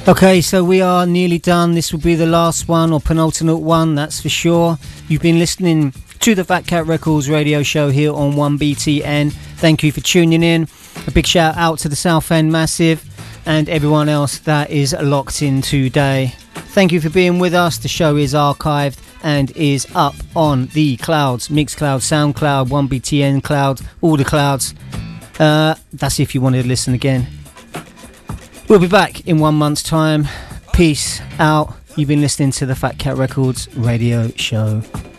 Okay, so we are nearly done. This will be the last one, or penultimate one, that's for sure. You've been listening to the Fat Cat Records radio show here on 1BTN. Thank you for tuning in. A big shout out to the Southend Massive and everyone else that is locked in today. Thank you for being with us. The show is archived and is up on the clouds, Mixcloud, Soundcloud, 1BTN Cloud, all the clouds. That's if you wanted to listen again. We'll be back in 1 month's time. Peace out. You've been listening to the Fat Cat Records radio show.